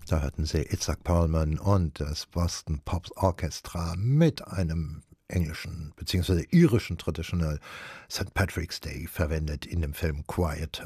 Da hatten sie Itzhak Perlman und das Boston Pops Orchestra mit einem englischen bzw. irischen Traditional St. Patrick's Day verwendet in dem Film Quiet